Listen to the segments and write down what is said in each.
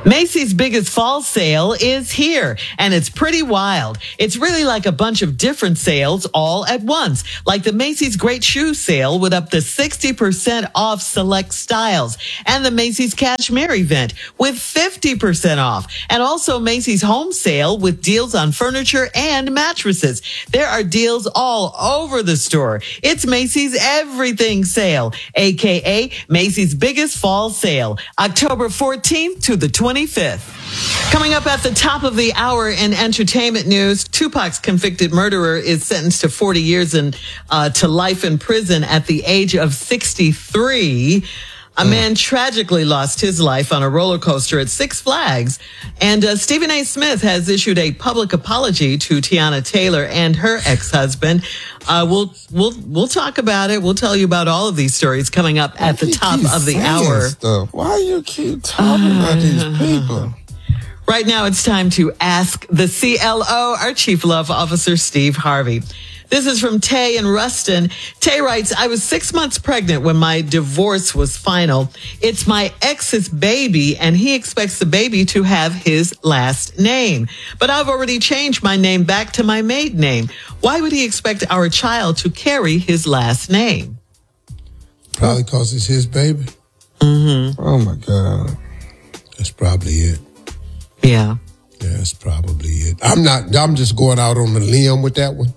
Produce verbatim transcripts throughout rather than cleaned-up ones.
Macy's biggest fall sale is here, and it's pretty wild. It's really like a bunch of different sales all at once, like the Macy's Great Shoe Sale with up to sixty percent off select styles, and the Macy's Cashmere event with fifty percent off, and also Macy's Home Sale with deals on furniture and mattresses. There are deals all over the store. It's Macy's Everything Sale, aka Macy's biggest fall sale, October fourteenth to the twenty-fifth. Coming up at the top of the hour in entertainment news, Tupac's convicted murderer is sentenced to forty years and uh, to life in prison at the age of sixty-three. A man tragically lost his life on a roller coaster at Six Flags. And uh, Stephen A. Smith has issued a public apology to Tiana Taylor and her ex-husband. Uh, we'll we'll we'll talk about it. We'll tell you about all of these stories coming up at the top of the hour. Stuff? Why you keep talking uh, about these people? Right now, it's time to ask the C L O, our Chief Love Officer, Steve Harvey. This is from Tay in Ruston. Tay writes, I was six months pregnant when my divorce was final. It's my ex's baby, and he expects the baby to have his last name. But I've already changed my name back to my maiden name. Why would he expect our child to carry his last name? Probably because it's his baby. Mm-hmm. Oh, my God. That's probably it. Yeah. Yeah, that's probably it. I'm not, I'm just going out on a limb with that one.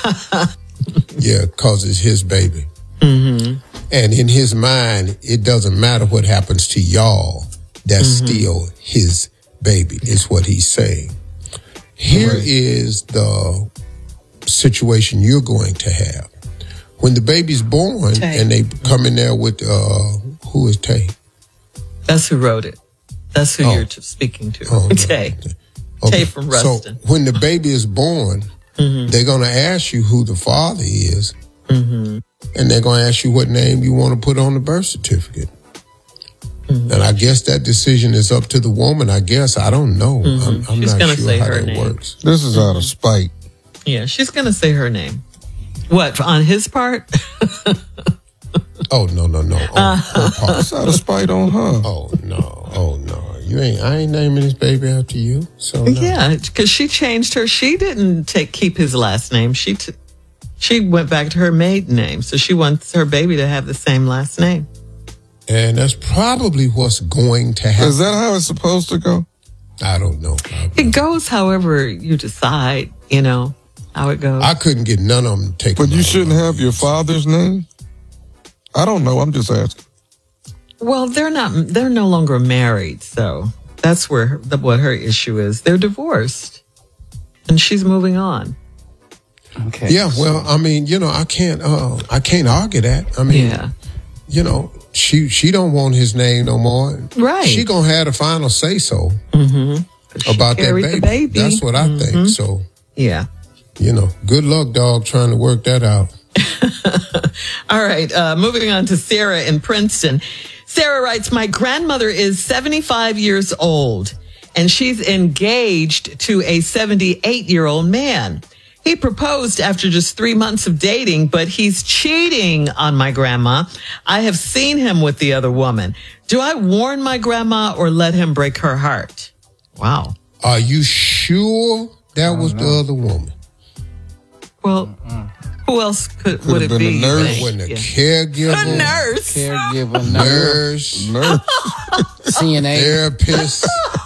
Yeah, because it's his baby. Mm-hmm. And in his mind, it doesn't matter what happens to y'all. That's mm-hmm. still his baby, is what he's saying. Here right. is the situation you're going to have. When the baby's born Tay. and they come in there with, uh, who is Tay? That's who wrote it. That's who oh. you're speaking to. Oh, Tay. No. Okay. Tay from Ruston. So when the baby is born, mm-hmm. they're going to ask you who the father is. Mm-hmm. And they're going to ask you what name you want to put on the birth certificate. Mm-hmm. And I guess that decision is up to the woman, I guess. I don't know. Mm-hmm. I'm, I'm she's not gonna sure say how her that name. works. This is out of spite. Yeah, she's going to say her name. What, on his part? Oh, no, no, no. On Uh, her part. It's out of spite on her. Oh, no. Oh, no. You ain't, I ain't naming this baby after you. So no. Yeah, because she changed her. She didn't take keep his last name. She t- she went back to her maiden name. So she wants her baby to have the same last name. And that's probably what's going to happen. Is that how it's supposed to go? I don't know. Probably. It goes however you decide, you know, how it goes. I couldn't get none of them taken. But you shouldn't have your father's name? I don't know. I'm just asking. Well, they're not, they're no longer married. So that's where her, the, what her issue is. They're divorced and she's moving on. Okay. Yeah. Well, I mean, you know, I can't, uh, I can't argue that. I mean, yeah. you know, she, she don't want his name no more. Right. She gonna have the final say so Mm-hmm. about that baby. baby. That's what I mm-hmm. think. So, yeah. you know, good luck, dog, trying to work that out. All right. Uh, moving on to Sarah in Princeton. Sarah writes, my grandmother is seventy-five years old and she's engaged to a seventy-eight-year-old man. He proposed after just three months of dating, but he's cheating on my grandma. I have seen him with the other woman. Do I warn my grandma or let him break her heart? Wow. Are you sure that was know. the other woman? Well, mm-mm. Who else could, could would it been be? A nurse. Wasn't a yeah. caregiver. A nurse. Caregiver, Nurse. Nurse. C N A. Therapist.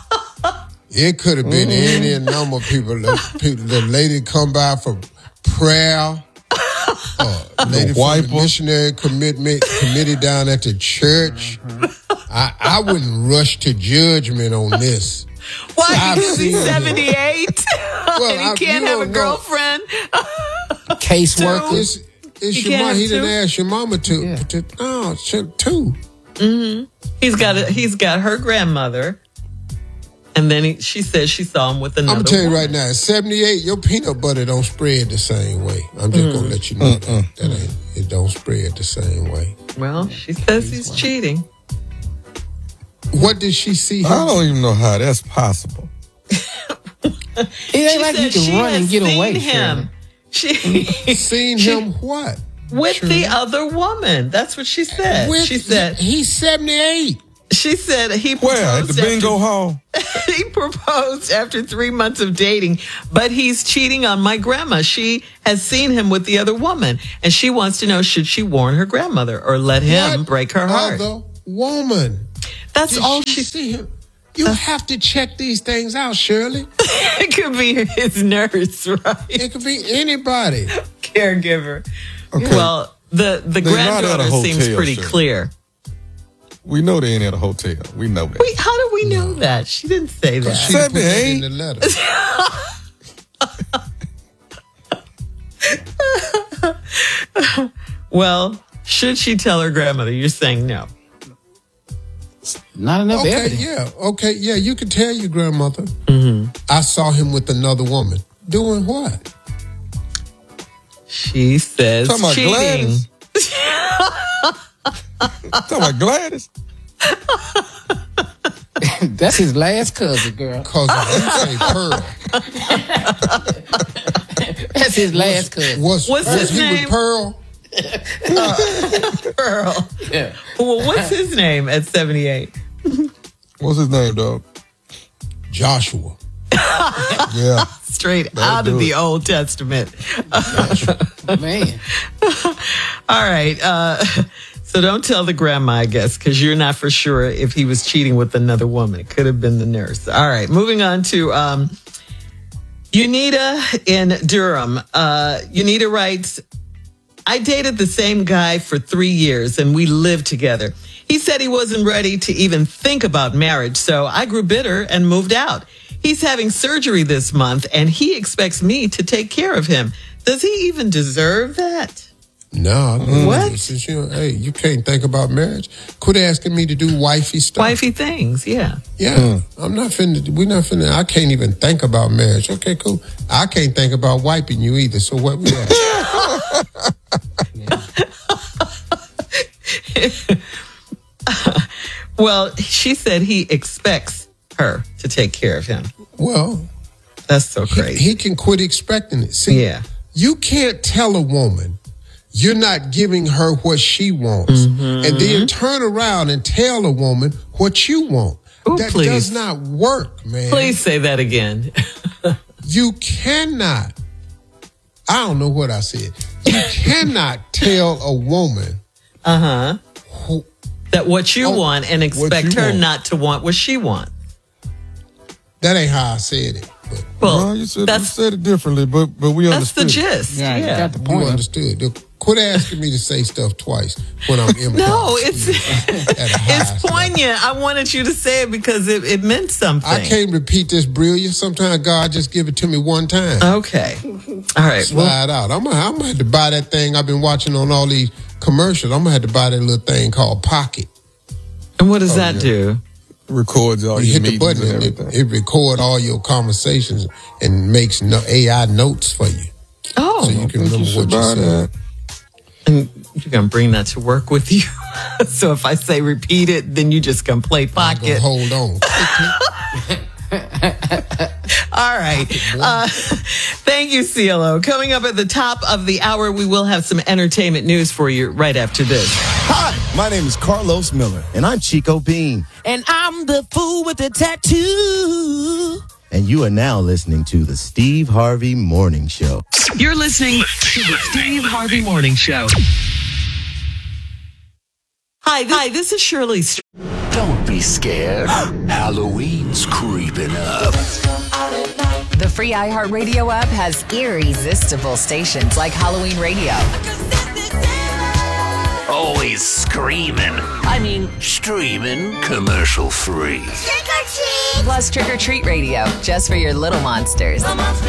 It could have been mm-hmm. any number of people. The, people. the lady come by for prayer. Uh, lady from the missionary commitment committee down at the church. Mm-hmm. I, I wouldn't rush to judgment on this. Why? Because he's seventy-eight well, and he I, can't have a girlfriend. Caseworker. It's, it's your mom. He didn't ask your mama to. Yeah. to no, two. Mm-hmm. He's got a, he's got her grandmother, and then he, she says she saw him with another. I'm telling you woman. right now, at seventy-eight, your peanut butter don't spread the same way. I'm just mm. gonna let you know Mm-mm. that, that ain't, it don't spread the same way. Well, she says he's cheating. What did she see? I don't even know how that's possible. It ain't like you can run and get away from him. She seen she, him what? with Sure. the other woman. That's what she said. With, she said he's seventy-eight. She said he proposed Where? At the bingo after, hall? He proposed after three months of dating, but he's cheating on my grandma. She has seen him with the other woman, and she wants to know, should she warn her grandmother or let him What break her heart? Other woman. That's Did all she she... see him? You uh, have to check these things out, Shirley. It could be his nurse, right? It could be anybody. Caregiver. Okay. Well, the, the They're not at a granddaughter hotel, seems pretty sir. clear. We know they ain't at a hotel. We know that. Wait, how do we know that? She didn't say that. She Said put they that in ain't. the letter. Well, should she tell her grandmother? You're saying no. Not enough Okay, evidence. yeah. Okay, yeah, you can tell your grandmother. Mm-hmm. I saw him with another woman. Doing what? She says Talking about cheating. Gladys? Talking about Gladys? That's his last cousin, girl. Because you say Pearl. That's his last cousin. Was, What's was his he name? with Pearl? Pearl. Yeah. Well, what's his name at seventy-eight? What's his name, dog? Joshua. Yeah. Straight That'll out of do the it. Old Testament. Man. All right. Uh, so don't tell the grandma, I guess, because you're not for sure if he was cheating with another woman. It could have been the nurse. All right. Moving on to um, Unita in Durham. Uh, Unita writes, I dated the same guy for three years and we lived together. He said he wasn't ready to even think about marriage, so I grew bitter and moved out. He's having surgery this month and he expects me to take care of him. Does he even deserve that? No. What? Since you, hey, you can't think about marriage. Quit asking me to do wifey stuff. Wifey things, yeah. Yeah. Mm. I'm not finna, we're not finna, I can't even think about marriage. Okay, cool. I can't think about wiping you either, so what we at? Well, she said he expects her to take care of him. Well, that's so crazy. He, he can quit expecting it. See, yeah. You can't tell a woman you're not giving her what she wants mm-hmm. and then turn around and tell a woman what you want. Ooh, that please. does not work, man. Please say that again. You cannot. I don't know what I said. You cannot tell a woman uh-huh who, that what you oh, want and expect her want. not to want what she wants. That ain't how I said it. But well, well you, said, you said it differently, but but we that's understood. That's the gist. Yeah, yeah. you got the point. You understood. Quit asking me to say stuff twice when I'm improv. No, it's it's poignant. Level. I wanted you to say it because it, it meant something. I can't repeat this brilliance. Sometimes God just give it to me one time. Okay. All right. Slide well, out. I'm gonna, I'm gonna have to buy that thing I've been watching on all these commercials. I'm gonna have to buy that little thing called Pocket. And what does oh, that yeah. do? Records all you your hit the button and it, it record all your conversations and makes no A I notes for you. Oh, so you can remember you what you said. That. And you're gonna bring that to work with you. So if I say repeat it, then you just gonna play Pocket. Hold on. All right. Uh, thank you, C L O. Coming up at the top of the hour, we will have some entertainment news for you right after this. Hi, my name is Carlos Miller, and I'm Chico Bean. And I'm the fool with the tattoo. And you are now listening to the Steve Harvey Morning Show. You're listening to the Steve Harvey Morning Show. Hi, hi, this is Shirley. Don't be scared. Halloween's creeping up. The free iHeartRadio app has irresistible stations like Halloween Radio. Always screaming. I mean, streaming commercial free. Trick or treat! Plus Trick or Treat Radio, just for your little monsters.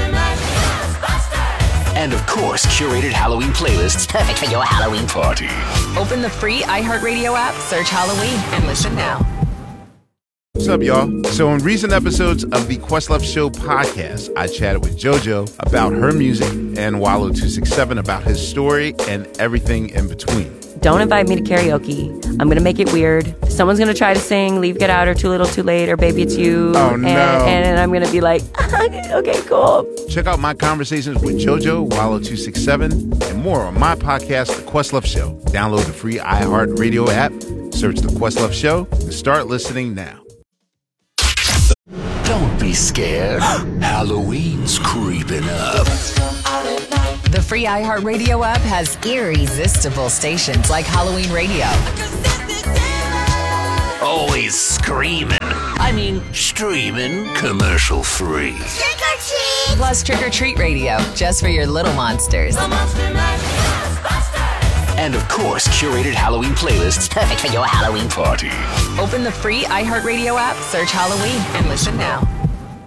And of course, curated Halloween playlists perfect for your Halloween party. Open the free iHeartRadio app, search Halloween, and listen now. What's up, y'all? So in recent episodes of the Questlove Show podcast, I chatted with JoJo about her music and Wallow two sixty-seven about his story and everything in between. Don't invite me to karaoke. I'm going to make it weird. Someone's going to try to sing Leave, Get Out, or Too Little, Too Late, or Baby It's You. Oh, no. And, and I'm going to be like, okay, cool. Check out my conversations with JoJo, Wallow two sixty-seven, and more on my podcast, The Questlove Show. Download the free iHeartRadio app, search Search The Questlove Show and start listening now. Don't be scared. Halloween's creeping up. The free iHeartRadio app has irresistible stations like Halloween Radio. Always screaming. I mean, streaming commercial free. Trick or treat! Plus Trick or Treat Radio, just for your little monsters. And of course, curated Halloween playlists perfect for your Halloween party. Open the free iHeartRadio app, search Halloween, and listen now.